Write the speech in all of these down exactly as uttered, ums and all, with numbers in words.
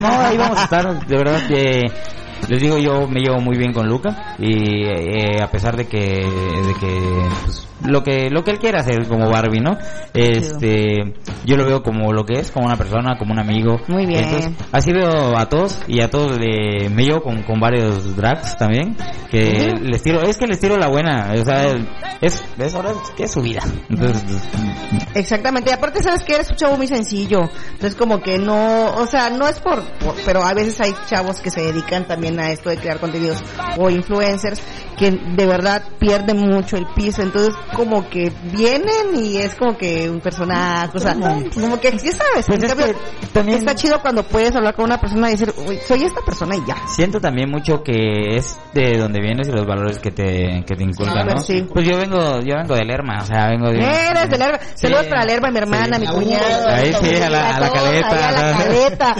No, ahí vamos a estar, de verdad que les digo, yo me llevo muy bien con Luca y eh, a pesar de que de que pues, lo que lo que él quiere hacer como Barbie, ¿no? Este, yo lo veo como lo que es, como una persona, como un amigo. Muy bien. Entonces, así veo a todos y a todos le, me llevo con, con varios drags también que uh-huh. les tiro, es que les tiro la buena, o sea, es es ahora que es su vida. Entonces, exactamente, y aparte sabes que eres un chavo muy sencillo, entonces como que no, o sea, no es por, por pero a veces hay chavos que se dedican también a esto de crear contenidos o influencers que de verdad pierden mucho el piso, entonces como que vienen y es como que un personaje, o sea, como que ya sabes, pues en cambio, que también está chido cuando puedes hablar con una persona y decir, uy, soy esta persona y ya. Siento también mucho que es de donde vienes y los valores que te que te inculcan, ¿no? Sí. Pues yo vengo yo vengo de Lerma, o sea, vengo de Eres de Lerma. Sí. Saludos para Lerma, mi hermana, sí. mi cuñado. Ahí sí, a la, a la caleta. A la caleta.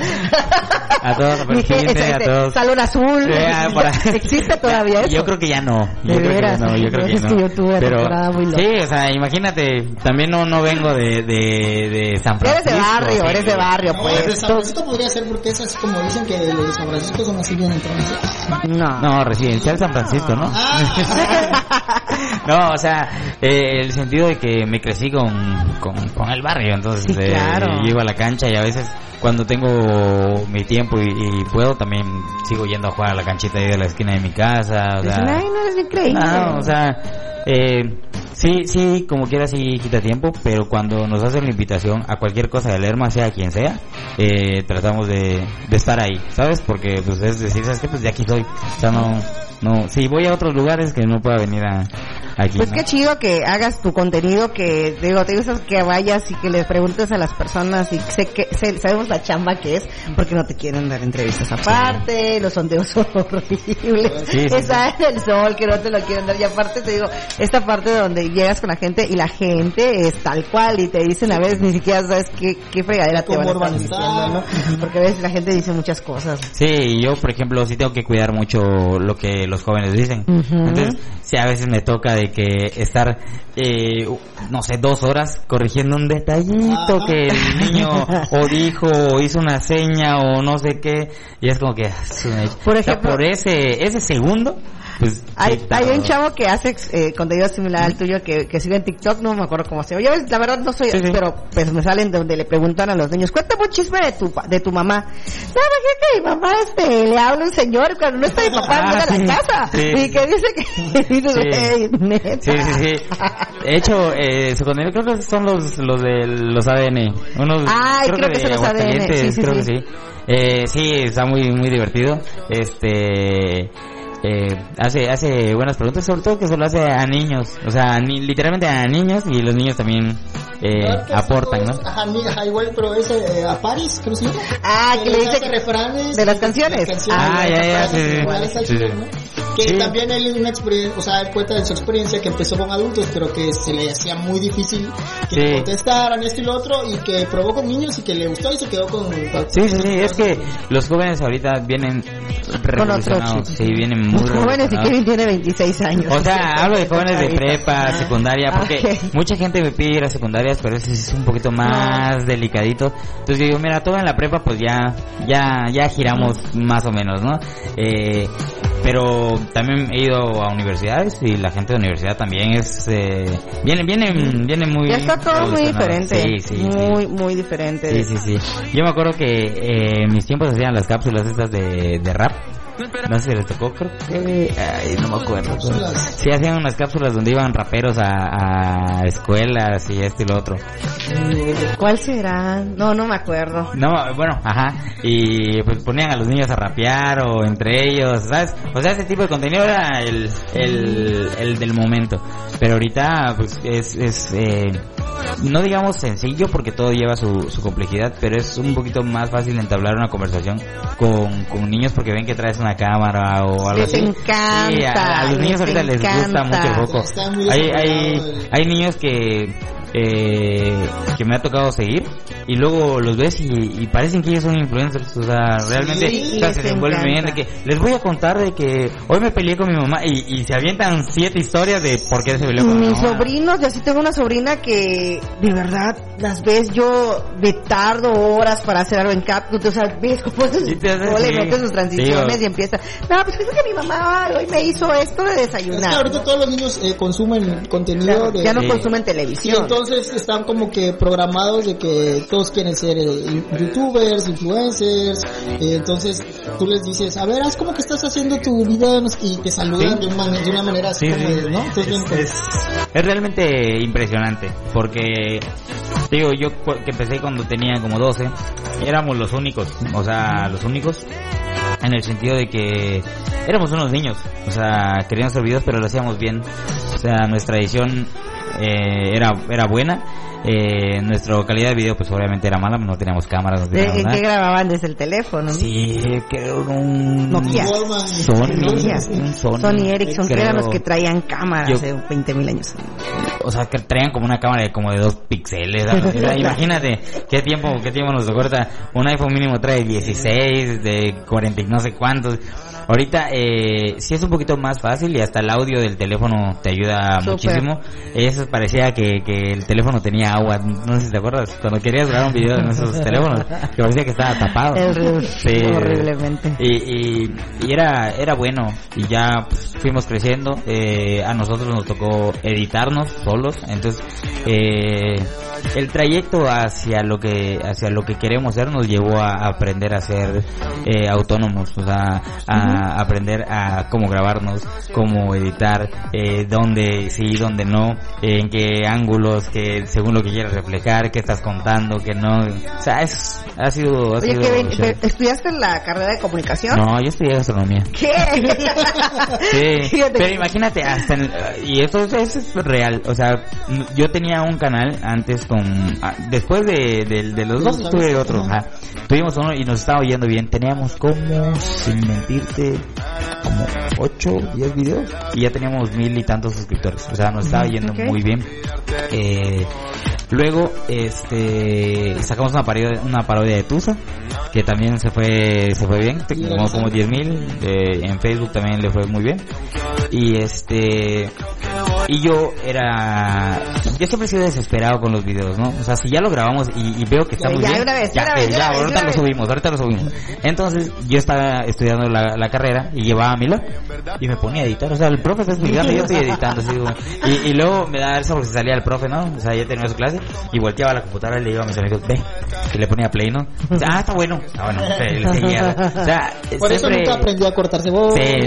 A todos, a Perfinte, a todos. Salón Azul. Sí, ah, para... ¿Existe todavía eso? Yo creo que ya no. Yo de creo veras. Que no, yo creo que es no. que yo tuve pero temporada muy loca. Sí, o sea, imagínate, también no no vengo de de, de San Francisco. Eres de barrio, sí, eres de barrio, no, pues. De San Francisco podría ser porque es así como dicen que los de San Francisco son así bien entonces. No. No, residencial San Francisco, ¿no? Ah. No, o sea, eh, el sentido de que me crecí con, con, con el barrio, entonces sí, claro. eh, llego a la cancha y a veces cuando tengo mi tiempo y, y puedo también sigo yendo a jugar a la canchita ahí de la esquina de mi casa. O sea, ay, no eres increíble. No, o sea, eh, sí, sí, como quiera sí quita tiempo, pero cuando nos hacen la invitación a cualquier cosa de Lerma, sea quien sea, eh, tratamos de, de estar ahí, ¿sabes? Porque pues es decir, ¿sabes qué? Pues de aquí soy, o sea, no, no, si voy a otros lugares que no pueda venir a aquí. Pues ¿no? qué chido que hagas tu contenido, que digo, te gustas que vayas y que les preguntes a las personas y sé que sé, sabemos la chamba que es, porque no te quieren dar entrevistas aparte, sí. Los sondeos son horribles, sí, sí, está sí. En el sol que no te lo quieren dar y aparte te digo, esta parte donde llegas con la gente y la gente es tal cual y te dicen a veces ni siquiera sabes qué, qué fregadera te van a estar diciendo, ¿no? Porque a veces la gente dice muchas cosas. Sí, yo por ejemplo sí tengo que cuidar mucho lo que los jóvenes dicen, uh-huh. Entonces sí a veces me toca de que estar eh, no sé, dos horas corrigiendo un detallito ah. que el niño o dijo o hizo una seña o no sé qué y es como que por ejemplo, o sea, por ese ese segundo pues hay, hay un chavo que hace eh, contenido similar al tuyo que, que sigue en TikTok, no me acuerdo cómo se llama. Yo la verdad no soy, sí, sí. Pero pues me salen donde le preguntan a los niños, cuéntame un chisme de tu de tu mamá. No, imagínate que mi mamá este le habla un señor cuando no está mi papá ah, no sí, la casa sí. Y que dice que dice, sí. Hey, neta. Sí, sí, sí. De hecho, eh, su contenido creo que son los los de los A D N. Unos Ay, creo, creo que, que son los A D N. Sí, sí, creo sí. que sí. Eh, sí, está muy muy divertido. Este Eh, hace hace buenas preguntas, sobre todo que se lo hace a niños, o sea, ni, literalmente a niños y los niños también eh, aportan, ¿no? Ajá, ajá, igual, pero ese eh, a Paris, creo que se llama. Ah, que, que le dice que refranes de las canciones. Las canciones ah, ya, ya, sí, igual, sí, sí, sí. ¿no? Que sí. También él es una experiencia, o sea, él cuenta de su experiencia que empezó con adultos, pero que se le hacía muy difícil que sí. contestaran esto y lo otro, y que probó con niños y que le gustó y se quedó con... Sí, sí, sí, es que los jóvenes ahorita vienen revolucionados, sí, vienen muy los jóvenes y Kevin tiene veintiséis años. O sea, hablo de jóvenes de prepa, secundaria, porque okay. Mucha gente me pide ir a secundarias, pero ese es un poquito más no. delicadito. Entonces yo digo, mira, todo en la prepa pues ya, ya, ya giramos más o menos, ¿no? Eh, pero también he ido a universidades y la gente de universidad también es eh, viene viene viene muy ya está todo muy diferente, sí, sí, muy sí. muy diferente. Sí, sí, sí. Yo me acuerdo que eh, en mis tiempos hacían las cápsulas estas de de rap. No sé si les tocó, creo que... Ay, no me acuerdo. Sí, hacían unas cápsulas donde iban raperos a, a escuelas y esto y lo otro. ¿Cuál será? No, no me acuerdo. No, bueno, ajá. Y pues ponían a los niños a rapear o entre ellos, ¿sabes? O sea, ese tipo de contenido era el, el, el del momento. Pero ahorita, pues, es... es eh, no digamos sencillo porque todo lleva su, su complejidad, pero es un poquito más fácil entablar una conversación con, con niños porque ven que traes una cámara o algo les así. Encanta, sí, a, a los niños ahorita les encanta. gusta mucho el foco. Hay, hay, hay niños que eh, que me ha tocado seguir, y luego los ves y, y parecen que ellos son influencers, o sea, realmente Sí, o sea, se les envuelven bien, de que les voy a contar de que hoy me peleé con mi mamá, y, y se avientan siete historias de por qué se peleó con mi Mis mamá. sobrinos, yo sí tengo una sobrina que de verdad las ves, yo me tardo horas para hacer algo en CapCut, o sea, ves cómo se Sí, te hace- cómo le sí. mete sus transiciones Sí, y empieza, no, pues fíjate que mi mamá hoy me hizo esto de Es que desayunar. ahorita todos los niños eh, consumen contenido Claro, de... ya no Sí. consumen Y televisión. entonces están como que programados de que todos quieren ser eh, youtubers, influencers, eh, entonces tú les dices, a ver, haz como que estás haciendo tu video, no sé, y te saludan Sí. de, una, de una manera así Sí, como sí. de, ¿no? Entonces, bien, es, es, es realmente impresionante, porque digo, yo cu- que empecé cuando tenía como doce, éramos los únicos, o sea, los únicos en el sentido de que éramos unos niños, o sea, queríamos hacer videos pero lo hacíamos bien, o sea, nuestra edición eh, era era buena, eh, nuestra calidad de video pues obviamente era mala, no teníamos cámaras, no ¿De- teníamos ¿En nada. qué grababan desde el teléfono? Sí, que era un Nokia. Walkman, Sony, Nokia. un Sony, Sony Ericsson, que eran creo. los que traían cámaras Yo- hace veinte mil años. O sea, que traían como una cámara de como de dos píxeles. ¿no? O sea, imagínate qué tiempo, qué tiempo nos corta. Un iPhone mínimo trae dieciséis, de cuarenta y no sé cuántos. Ahorita eh, sí es un poquito más fácil y hasta el audio del teléfono te ayuda Súper. muchísimo. Eso parecía que, que el teléfono tenía agua. No sé si te acuerdas. Cuando querías grabar un video en esos teléfonos, que parecía que estaba tapado. El- Sí. horriblemente. Y, y, y era era bueno, y ya pues, fuimos creciendo. Eh, a nosotros nos tocó editarnos solos, entonces eh, el trayecto hacia lo que hacia lo que queremos ser nos llevó a aprender a ser eh, autónomos, o sea, a aprender a cómo grabarnos, cómo editar, eh, dónde sí, dónde no, en qué ángulos, que según lo que quieras reflejar, qué estás contando, que no, o sea, es ha sido ha Oye, sido Kevin, chévere. ¿estudiaste la carrera de comunicación? No, yo estudié gastronomía. ¿Qué? Sí, Fíjate pero que- imagínate, hasta en- y esto, es- eso es real, o sea, m- yo tenía un canal antes con, ah, después de, de, de los dos tuve otro, ajá. Tuvimos uno y nos estaba oyendo bien, teníamos como, sin mentirte, como ocho, diez videos, y ya teníamos mil y tantos suscriptores, o sea, nos estaba yendo Ok. muy bien. Eh, luego, este, sacamos una parodia, una parodia de Tusa, que también se fue, se fue bien, como, como diez mil, eh, en Facebook también le fue muy bien. Y este, y yo era, yo siempre he sido desesperado con los videos, ¿no? O sea, si ya lo grabamos y, y veo que estamos Ya, bien, una vez, ya, una vez, eh, una ya, vez, ahorita una lo vez. subimos, ahorita lo subimos. Entonces, yo estaba estudiando la, la carrera y llevaba mi lab y me ponía a editar, o sea, el profe está explicando y yo estoy editando, así como, y, y luego me da eso porque salía el profe, ¿no? O sea, ya tenía su clase y volteaba a la computadora y le digo a mis amigos, ve, y le ponía play, ¿no? O sea, ah, está bueno, está bueno, le seguía, o sea, por eso siempre- nunca aprendí a cortar cebolla. Sí,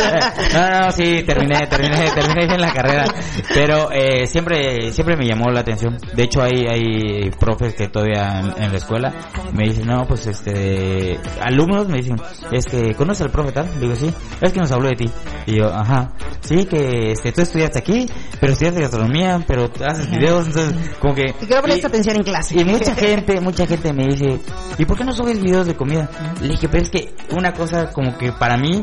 no, no, no, sí, terminé, terminé, terminé bien la carrera, pero eh, siempre, siempre me llamó la atención. De hecho, hay, hay profes que todavía en, en la escuela me dicen, no, pues este, alumnos me dicen, este, ¿conoces al profe tal? Le digo, sí, es que nos habló de ti. Y yo, ajá, sí, que este, tú estudiaste aquí, pero estudiaste gastronomía, pero haces videos, entonces, como que... Y que no prestes y- atención en clase. y mucha gente, mucha gente me dice, ¿y por qué no subes videos de comida? Le dije, pero es que una cosa como que para mí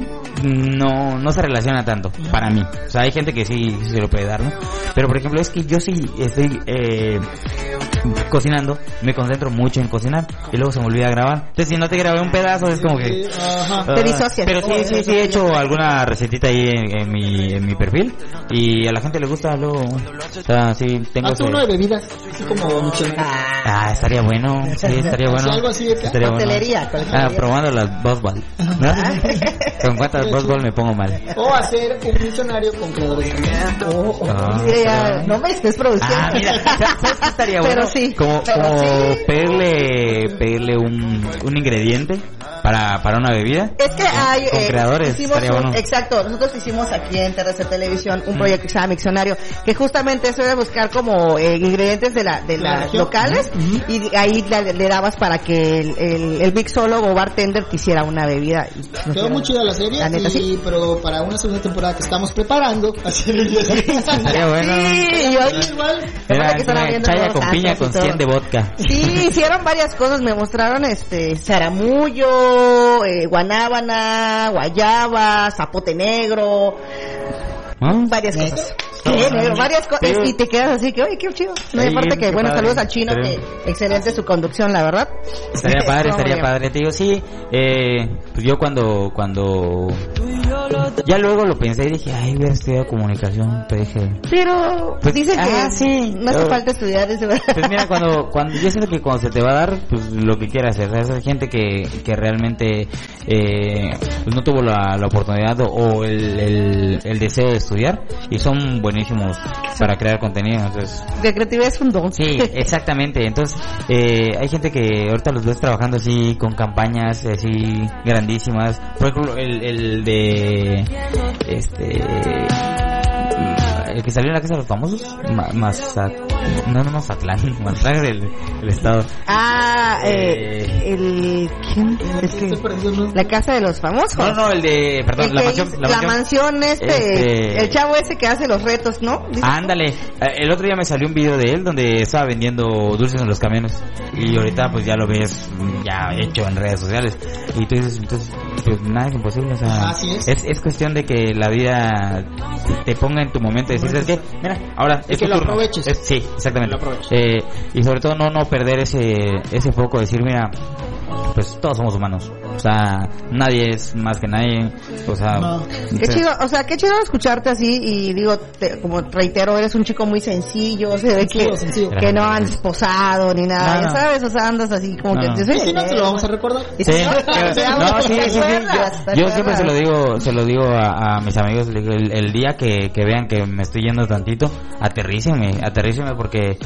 no, no se relaciona tanto, para mí. O sea, hay gente que sí, sí se lo puede dar, ¿no? Pero por ejemplo, es que yo sí estoy eh, cocinando, me concentro mucho en cocinar y luego se me olvida grabar. Entonces, si no te grabé un pedazo, es como que... Ajá. Ah, Te disocias. pero sí, sí, sí he hecho alguna recetita ahí en, en mi en mi perfil y a la gente le gusta luego, o sea, sí tengo Haz ese- uno de bebidas, así como Michelle. Ah, estaría bueno, sí, estaría bueno. Algo así de que- Estaría bueno. Coctelería, coctelería. Ah, probando las Buzzball. ¿No? ¿Con cuántas Buzzball me pongo mal? O hacer un diccionario con creadores de contenido. Oh, oh, Ah, sí, ya, pero- no me estés produciendo. Ah, mira, ¿sabes qué estaría bueno? Pero sí, Como, pero como sí. pedirle, pedirle un, un ingrediente para, para una bebida. Es que hay... Con eh, creadores, hicimos estaría un- bueno. Exacto, nosotros hicimos aquí en T R C Televisión un proyecto que se llama Miccionario, que justamente eso era buscar como eh, ingredientes de la de La las región. locales, y ahí le, le dabas para que el, el, el mixólogo o bartender te hiciera una bebida. Y, pues, Quedó muy chida la serie, La neta, y, sí. pero para una segunda temporada que estamos preparando, hacer el día Estaría bueno. Sí, yo aquí- igual. Era que están una abriendo chaya nuevos con piña antros y con todo. cien de vodka. Sí, hicieron varias cosas, me mostraron este zaramullo, eh, guanábana, guayaba, zapote negro, ¿No? varias ¿Neta? cosas. ¿Qué? Varias cosas. Sí. Y te quedas así que, oye, qué chido. No, y Sí, aparte que, qué bueno, padre. saludos al Chino, Sí. que excelente su conducción, la verdad. Estaría padre, No, estaría oye. padre. Te digo, sí, eh, pues yo cuando, cuando, ya luego lo pensé y dije, ay, hubiera estudiado comunicación, pero dije, Pero Pues, dicen que ah, sí. no hace Oh. falta estudiar. Dice, pues mira, cuando, cuando, yo siento que cuando se te va a dar, pues lo que quieras hacer, ¿sabes? Hay gente que, que realmente, eh, pues no tuvo la, la oportunidad o, o el, el, el deseo de estudiar y son buenísimos para crear contenido, entonces, de creatividad es un don. sí, exactamente. Entonces, eh, hay gente que ahorita los ves trabajando así con campañas así grandísimas. Por ejemplo, el, el de este el que salió en la casa de los famosos, Ma- Mazat, no, no, Mazatlán, Mazatlán del el estado. Ah, eh, Eh, el... ¿Quién? Es que... Estoy perdiendo, ¿no? La casa de los famosos. No, no, el de, perdón, El la que mansión, hizo- la mansión. mansión, este, Este- el chavo ese que hace los retos, ¿no? ¿Dices tú? Ándale, eh, el otro día me salió un video de él donde estaba vendiendo dulces en los camiones y ahorita pues ya lo ves mm, ya hecho en redes sociales y tú dices, entonces pues nada es imposible, o sea, Así es. es, es cuestión de que la vida te ponga en tu momento y decir, ¿sabes qué? Mira, ahora Y es que tu lo turno. aproveches. Es- sí, exactamente. Que lo aproveches. Eh, y sobre todo no no perder ese ese foco, decir, mira, pues todos somos humanos, o sea, nadie es más que nadie, o sea, No. Qué sí. chido, o sea, qué chido escucharte así y digo, te- como reitero, eres un chico muy sencillo, se ve Sencillo, que, sencillo. que no andas esposado ni nada, No, ya no. sabes, o sea, andas así como No, que... no. yo Y soy si no, el- te lo vamos a recordar. Y Sí, si no, pero- te no, vamos, sí, ¿te sí, sí, acuerdas? ¿Te yo, yo siempre acuerdas? se lo digo, se lo digo a, a mis amigos, le digo, el, el día que, que vean que me estoy yendo tantito, aterrícenme, aterrícenme porque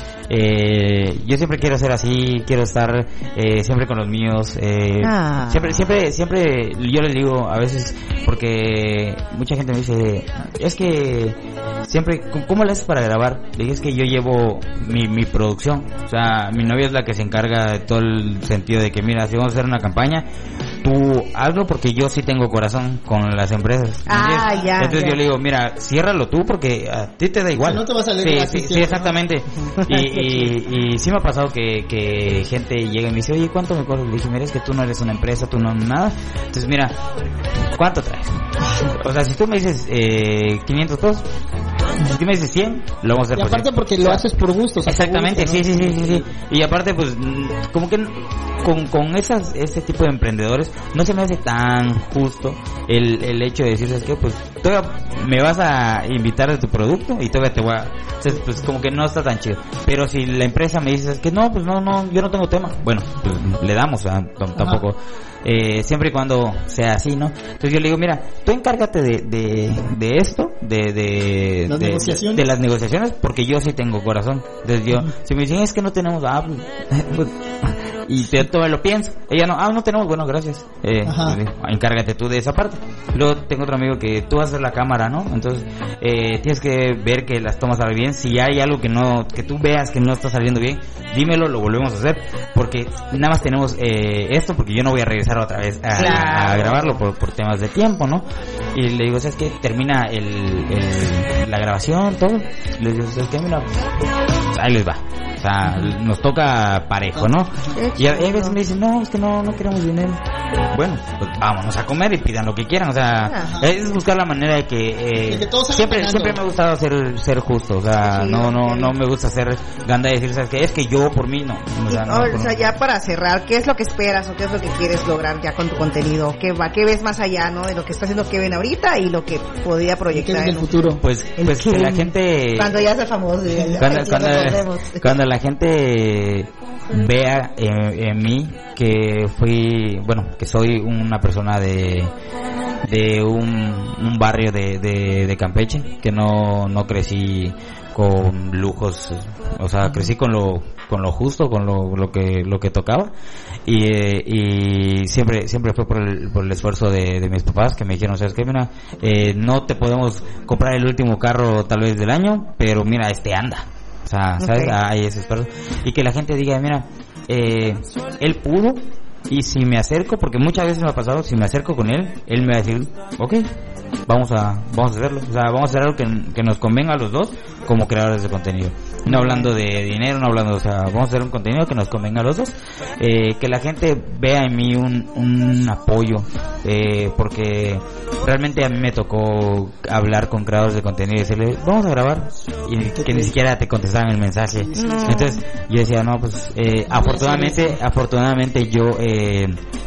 eh, yo siempre quiero ser así, quiero estar eh, siempre con los míos, eh, Ah. siempre, siempre, siempre, yo les digo a veces, porque mucha gente me dice, es que siempre, ¿cómo le haces para grabar? Le digo, es que yo llevo mi, mi producción, o sea, mi novia es la que se encarga de todo el sentido de que, mira, si vamos a hacer una campaña, tú hazlo porque yo sí tengo corazón con las empresas. ¿me Ah, entiendes? ya, Entonces ya. yo le digo, mira, ciérralo tú porque a ti te da igual. Si no te va a salir sí, gratis sí, sí, siempre, ¿no? exactamente. Y, y, y sí me ha pasado que, que gente llega y me dice, oye, ¿cuánto me cobras? Le dije, mira, es que tú no eres una empresa, tú no nada. Entonces, mira, ¿cuánto traes? O sea, si tú me dices eh, quinientos pesos, si tú me dices cien, lo vamos a hacer Y por aparte cien. porque O lo sea, haces por gusto. o sea, por Exactamente, gusto, sí, ¿no? sí, sí, sí, sí. Y aparte, pues, mm, como que con, con esas, ese tipo de emprendedores no se me hace tan justo el, el hecho de decir, ¿sabes qué? Pues, todavía me vas a invitar de tu producto y todavía te voy a... Entonces, pues, como que no está tan chido. Pero si la empresa me dice, ¿sabes qué? No, pues, no, no, yo no tengo tema. Bueno, pues, le damos, o sea, t- tampoco... Eh, siempre y cuando sea así, ¿no? Entonces yo le digo, mira, tú encárgate de, de, de esto, de, de, Las de, negociaciones. de las negociaciones, porque yo sí tengo corazón. Entonces yo, si me dicen, es que no tenemos, ah, pues, pues, y te, todo lo pienso. Ella no, ah, no tenemos, bueno, gracias. Eh, Ajá. pues, digo, encárgate tú de esa parte. Luego tengo otro amigo que tú vas a hacer la cámara, ¿no? Entonces, eh, tienes que ver que las tomas salen bien. Si hay algo que no, que tú veas que no está saliendo bien, dímelo, lo volvemos a hacer. Porque nada más tenemos eh, esto, porque yo no voy a regresar otra vez a, Claro. a grabarlo por, por temas de tiempo, ¿no? Y le digo, ¿sabes qué? Termina el, el, la grabación, todo. Le digo, ¿sabes qué? Mira, ahí les va. O sea, nos toca parejo, ¿no? Y a, y a veces me dicen, no, es que no, no queremos dinero. Bueno, pues vámonos a comer y pidan lo que quieran. O sea, Ajá. es buscar la manera de que, eh, De que todos salgan siempre, ganando. siempre me ha gustado ser, ser justo. O sea, Sí, no, no, ok. no me gusta ser ganda y decir, ¿sabes qué? Es que yo por mí no. O Y, sea, no, o por- sea, ya para cerrar, ¿qué es lo que esperas o qué es lo que quieres lograr ya con tu contenido? ¿Qué va, qué ves más allá, no? De lo que está haciendo Kevin ahorita y lo que podría ¿Y qué proyectar es en el un- futuro? Pues, El pues que la Kevin. gente... Cuando ya sea famoso. ya- ya- cuando, ya cuando, recordemos. cuando la gente vea en, en mí que fui, bueno, que soy una persona de de un, un barrio de, de, de Campeche, que no, no crecí con lujos, o sea, crecí con lo con lo justo, con lo, lo que lo que tocaba y, eh, y siempre siempre fue por el, por el esfuerzo de, de mis papás que me dijeron, sabes qué, mira, eh, no te podemos comprar el último carro tal vez del año, pero mira, este anda. O sea, ¿sabes? Ok. Hay ese esfuerzo. Y que la gente diga, mira, eh, él pudo y si me acerco, porque muchas veces me ha pasado, si me acerco con él, él me va a decir, ok, vamos a vamos a hacerlo, o sea, vamos a hacer algo que, que nos convenga a los dos como creadores de contenido, no hablando de dinero, no hablando, o sea, vamos a hacer un contenido que nos convenga a los dos, eh, que la gente vea en mí un, un apoyo, eh, porque realmente a mí me tocó hablar con creadores de contenido y decirle, vamos a grabar, y que ni siquiera te contestaban el mensaje. No. Entonces yo decía, no, pues eh, afortunadamente afortunadamente yo eh,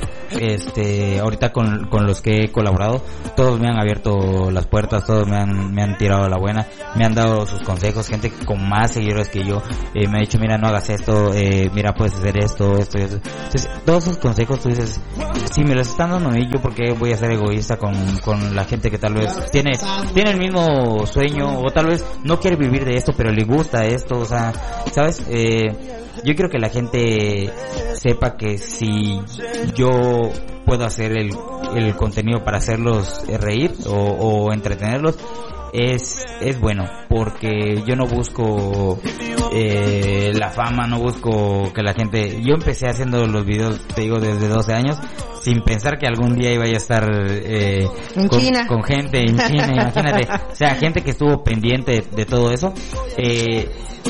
este ahorita con, con los que he colaborado, todos me han abierto las puertas, todos me han me han tirado la buena, me han dado sus consejos, gente con más seguidores que yo, eh, me ha dicho, mira, no hagas esto, eh, mira, puedes hacer esto, esto y eso. Entonces, todos esos consejos tú dices, si me los están dando a mí, yo por qué voy a ser egoísta con, con la gente que tal vez tiene tiene el mismo sueño, o tal vez no quiere vivir de esto, pero le gusta esto, o sea, ¿sabes? Eh, yo quiero que la gente sepa que si yo puedo hacer el, el contenido para hacerlos reír o, o entretenerlos, es es bueno, porque yo no busco eh, la fama, no busco que la gente... Yo empecé haciendo los videos, te digo, desde doce años, sin pensar que algún día iba a estar eh, en con, China. con gente en China, imagínate, o sea, gente que estuvo pendiente de, de todo eso, eh,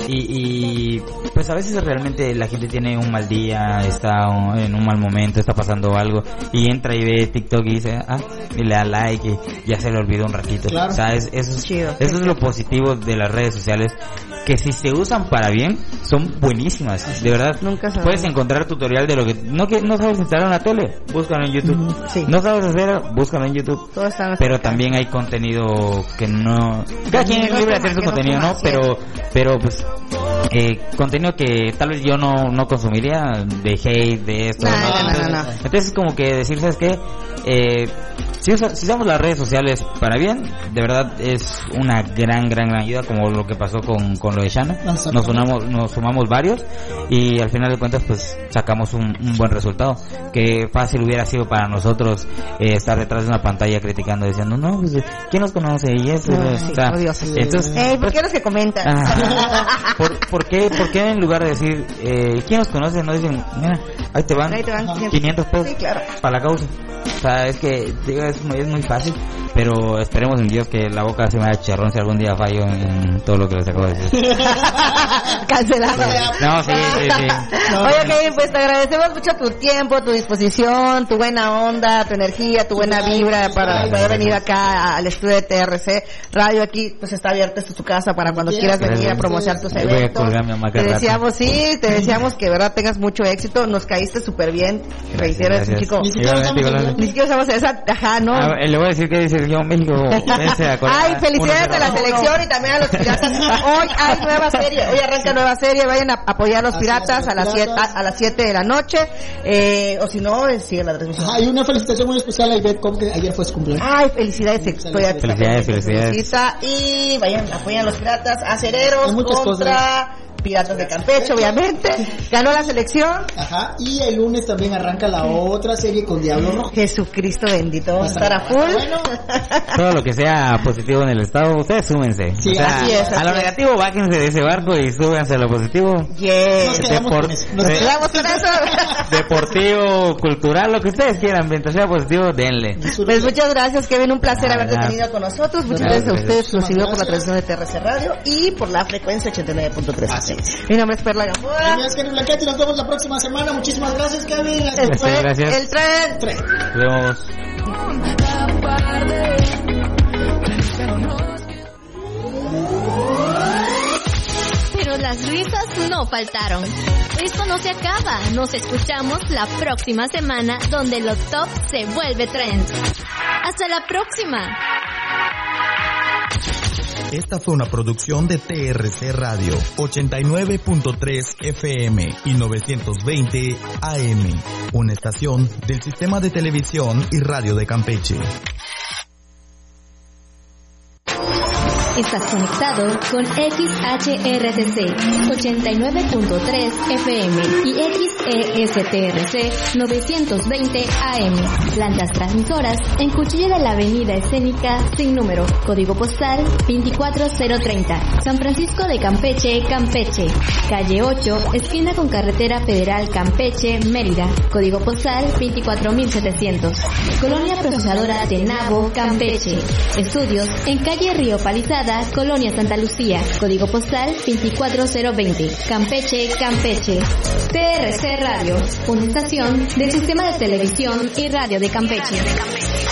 y, y pues a veces realmente la gente tiene un mal día, está en un mal momento, está pasando algo, y entra y ve TikTok y dice, ah, y le da like y ya se le olvidó un ratito. Claro. O sea, es, eso, es, Chido, eso es lo positivo de las redes sociales, que si se usan para bien, son buenísimas, de verdad. Nunca sabes. Puedes encontrar tutorial de lo que no que no sabes instalar una tele, búscalo en YouTube. Sí. No sabes hacer, búscalo en YouTube. Todo está en Pero nuestra también hay contenido que no, cada quien es libre de hacer su que no contenido, suma, ¿no? sí. Pero pero pues eh, contenido que tal vez yo no no consumiría, de hate, de esto, No, ¿no? no, no, Entonces, no, no. entonces como que decir, ¿sabes qué? Eh, si, usa- si usamos las redes sociales para bien, de verdad es una gran, gran, gran ayuda, como lo que pasó con, con lo de Shana. Nos sumamos, nos sumamos varios y al final de cuentas pues sacamos un, un buen resultado. Que fácil hubiera sido para nosotros eh, estar detrás de una pantalla criticando, diciendo, no, pues, ¿quién nos conoce? Y eso, No, o sí, sea, oh, Dios. entonces, Ey, ¿por qué los que comentan? ah, ¿por, por qué, ¿Por qué en lugar de decir, eh, ¿quién nos conoce? No dicen, mira, ahí te van, Ahí te van quinientos pesos Sí, claro. para la causa. O sea, es que digo, es, muy, es muy fácil, pero esperemos en Dios que la boca se me haga chicharrón si algún día fallo en, en todo lo que les acabo de decir. Cancelado. No, sí, sí, sí. Oye, Kevin, pues te agradecemos mucho tu tiempo, tu disposición, tu buena onda, tu energía, tu buena vibra para poder venir acá al estudio de T R C Radio. Aquí pues está abierta esta tu casa para cuando quieras venir a promocionar tus Voy a eventos. colgar mi hamaca Te rato. deseamos, sí, te deseamos que de verdad tengas mucho éxito. Nos caíste súper bien. Reitero, es un gracias. chico. Ni siquiera Igualmente, estamos igualmente. Ni siquiera usamos esa, ajá, ¿no? Ah, le voy a decir que dice yo México. Vence a Corea. Ay, felicidades a la uno cero. selección y también a los piratas. Hoy hay nueva serie, hoy arranca nueva serie, vayan a apoyar a los Así es, piratas a a los las siete piratas. a, a las siete de la noche, eh, o si no, eh, sigue la transmisión. Hay una felicitación muy especial a Ivette Com, que ayer fue su cumpleaños. Ay, felicidades, estoy aquí. Felicidades, felicidades. Felicita, y vayan, apoyan a los piratas acereros Hay muchas contra Piratas de Campeche, obviamente. Ganó la selección. Ajá, y el lunes también arranca la otra serie con Diablo Rojo. Jesucristo bendito, vamos a estar a Va full. bueno. Todo lo que sea positivo en el estado, ustedes súmense. Sí, o sea, así es, a así lo es. negativo báquense de ese barco y súbanse a lo positivo. Nos Yes. quedamos Depor- con eso. Nos de- quedamos Vamos con eso. Deportivo, cultural, lo que ustedes quieran, mientras sea positivo, denle. Pues muchas gracias, Kevin, un placer Ah, haberte nada. tenido con nosotros. Muchas Gracias, gracias a ustedes, gracias. exclusivo por la Gracias. transmisión de T R C Radio y por la frecuencia ochenta y nueve punto tres. Así Mi nombre es Perla Gamboa. Gracias, Kevin Blanquetti. Nos vemos la próxima semana. Muchísimas gracias, Kevin. Hasta Esto fue gracias. el tren. tres. Nos vemos. Pero las risas no faltaron. Esto no se acaba. Nos escuchamos la próxima semana donde lo top se vuelve trend. Hasta la próxima. Esta fue una producción de T R C Radio, ochenta y nueve punto tres F M y novecientos veinte A M, una estación del Sistema de Televisión y Radio de Campeche. Estás conectado con X H R T C ochenta y nueve punto tres F M y X E S T R C novecientos veinte A M. Plantas transmisoras en Cuchilla de la Avenida Escénica sin número. Código postal veinticuatro cero treinta. San Francisco de Campeche, Campeche. Calle ocho, esquina con Carretera Federal Campeche, Mérida. Código postal veinticuatro mil setecientos. Colonia Procesadora Tenabo, Campeche. Estudios en calle Río Palizada, Colonia Santa Lucía. Código postal veinticuatro cero veinte. Campeche, Campeche. T R C Radio, una estación del Sistema de Televisión y Radio de Campeche.